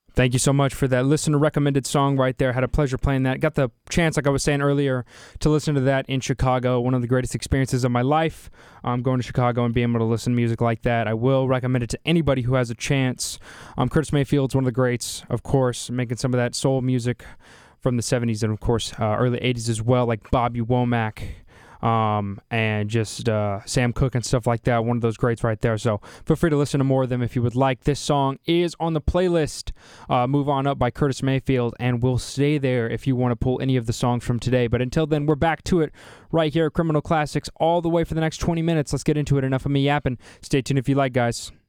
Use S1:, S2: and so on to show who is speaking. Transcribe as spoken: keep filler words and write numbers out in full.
S1: Thank you so much for that listener recommended song right there. Had a pleasure playing that. Got the chance, like I was saying earlier, to listen to that in Chicago. One of the greatest experiences of my life. Um, going to Chicago and being able to listen to music like that. I will recommend it to anybody who has a chance. Um, Curtis Mayfield's one of the greats, of course, making some of that soul music from the seventies and, of course, uh, early eighties as well, like Bobby Womack. Um, and just uh, Sam Cooke and stuff like that. One of those greats right there. So feel free to listen to more of them if you would like. This song is on the playlist. Uh, Move On Up by Curtis Mayfield, and we'll stay there if you want to pull any of the songs from today. But until then, we're back to it right here at Criminal Classics all the way for the next twenty minutes. Let's get into it. Enough of me yapping. Stay tuned if you like, guys.